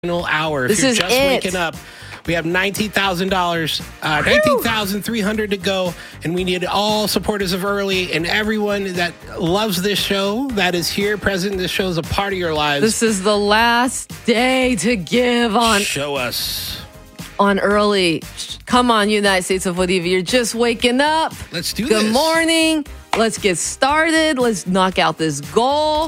final hour. This if you're is just waking up, we have $19,000, $19,300 to go, and we need all supporters of Early and everyone that loves this show, that is here present. This show is a part of your lives. This is the last day to give on Show us. on Early. Come on, United States of Bolivia. You're just waking up. Let's do this. Good morning. Let's get started. Let's knock out this goal.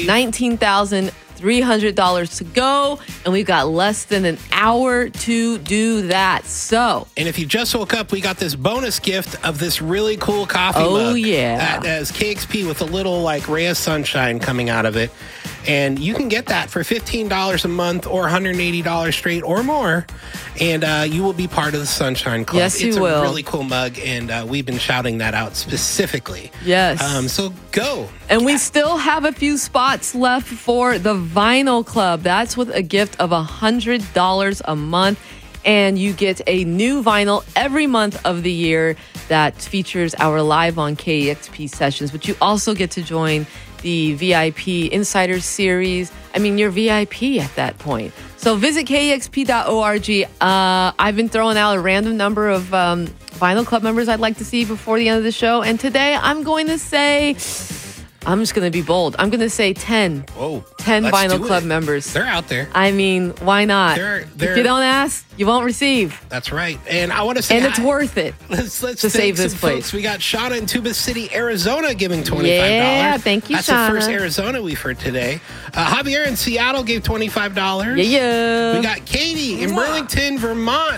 $19,300 to go, and we've got less than an hour to do that. So, And if you just woke up, we got this bonus gift of this really cool coffee mug. Oh, yeah. That has KXP with a little like ray of sunshine coming out of it. And you can get that for $15 a month or $180 straight or more. And you will be part of the Sunshine Club. Yes, you it's will. a really cool mug, and we've been shouting that out specifically. yes. So go. And we still have a few spots left for the Vinyl Club. That's with a gift of $100 a month. And you get a new vinyl every month of the year that features our live on KEXP sessions. But you also get to join the VIP Insider Series. I mean, you're VIP at that point. So visit KEXP.org. I've been throwing out a random number of Vinyl Club members I'd like to see before the end of the show. And today I'm going to say, I'm just going to be bold. I'm going to say 10. Whoa. 10 Let's Vinyl do Club it. members. They're out there. I mean, why not? They're- If you don't ask, you won't receive. That's right. And I want to say And it's worth it. Let's to thank save this some place. folks. We got Shauna in Tuba City, Arizona, giving $25. Yeah, thank you, That's Shauna. the first Arizona we've heard today. Javier in Seattle gave $25. Yeah. We got Katie in Burlington, Vermont,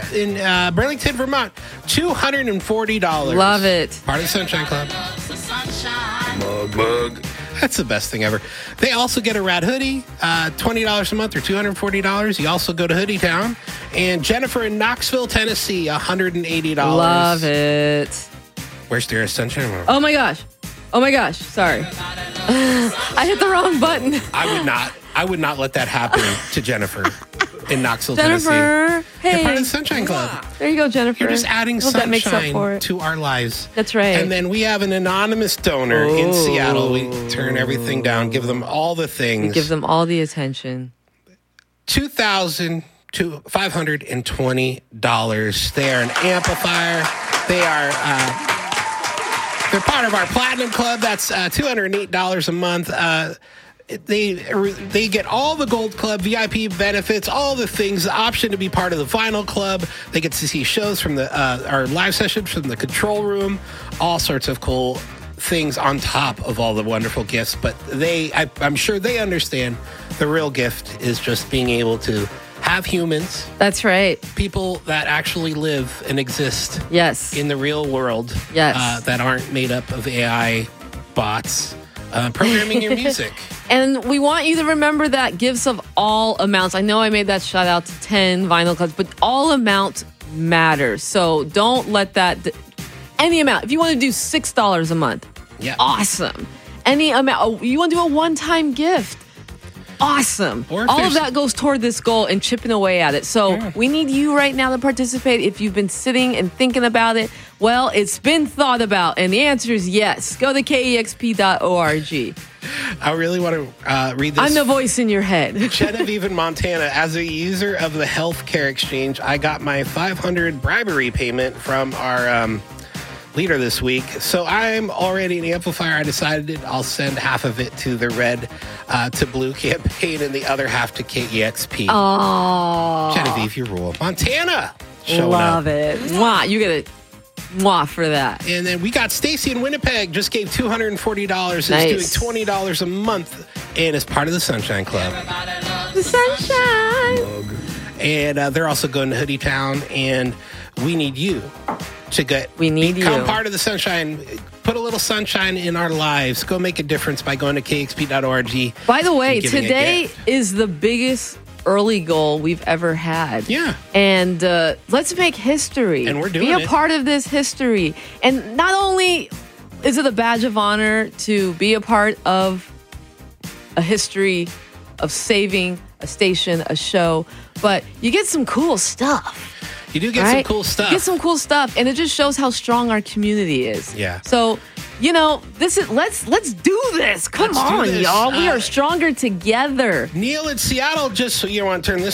$240. Love it. Part of the Sunshine Club. Mug. That's the best thing ever. They also get a rad hoodie, $20 a month or $240. You also go to Hoodie Town. And Jennifer in Knoxville, Tennessee, $180. Love it. Where's Dearest Sunshine? Oh my gosh. Sorry. I hit the wrong button. I would not let that happen to Jennifer in Knoxville, Tennessee. Jennifer. They're part of Hey. the Sunshine Club. There you go, Jennifer. You're just adding Hope that makes up for sunshine it. to our lives. That's right. And then we have an anonymous donor in Seattle. We turn everything down, give them all the things. Give them all the attention. $2,520. They are an amplifier. They're part of our Platinum Club. That's $208 a month. They get all the Gold Club VIP benefits, all the things, the option to be part of the Vinyl Club. They get to see shows from our live sessions from the control room, all sorts of cool things on top of all the wonderful gifts. But I'm sure they understand the real gift is just being able to have humans, That's right. people that actually live and exist Yes. in the real world, Yes. that aren't made up of AI bots programming your music. And we want you to remember that gifts of all amounts. I know I made that shout out to 10 Vinyl Clubs, but all amounts matter. So don't let that, any amount. If you want to do $6 a month, Yeah. awesome. Any amount, you want to do a one-time gift, awesome. Or if All of there's- that goes toward this goal and chipping away at it. So we need you right now to participate. If you've been sitting and thinking about it, well, it's been thought about. And the answer is yes. Go to KEXP.org. I really want to read this. I'm the voice in your head. Genevieve in Montana. As a user of the healthcare exchange, I got my $500 bribery payment from our leader this week. So I'm already an amplifier. I decided I'll send half of it to the red to blue campaign and the other half to KEXP. Oh, Genevieve, you rule. Montana. Showing love up. it. Mwah, you get it. Mwah for that. And then we got Stacy in Winnipeg, just gave $240. Nice. Is doing $20 a month and is part of the Sunshine Club. The sunshine. And they're also going to Hoodie Town, and we need you to become part of the sunshine. Put a little sunshine in our lives. Go make a difference by going to KXP.org. By the way, and giving a today gift. is the biggest early goal we've ever had. Yeah. And let's make history. And we're doing Be a it. part of this history. And not only is it a badge of honor to be a part of a history of saving a station, a show, but you get some cool stuff. You do get some cool stuff. You get some cool stuff, and it just shows how strong our community is. Yeah. So, this is let's do this. Come on, y'all. We are stronger together. Neil in Seattle, just so you don't want to turn this